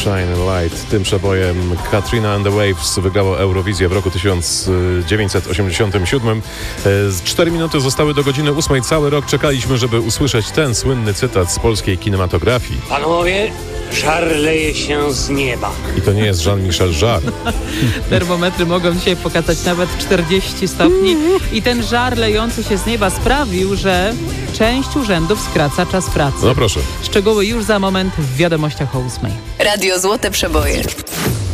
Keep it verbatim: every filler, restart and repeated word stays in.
Shine Light. Tym przebojem Katrina and the Waves wygrało Eurowizję w roku tysiąc dziewięćset osiemdziesiątym siódmym. Cztery minuty zostały do godziny ósmej. Cały rok czekaliśmy, żeby usłyszeć ten słynny cytat z polskiej kinematografii. Panowie, żar leje się z nieba. I to nie jest Jean-Michel Jarre. Termometry mogą dzisiaj pokazać nawet czterdzieści stopni i ten żar lejący się z nieba sprawił, że część urzędów skraca czas pracy. No proszę. Szczegóły już za moment w wiadomościach o ósmej. Radio Złote Przeboje.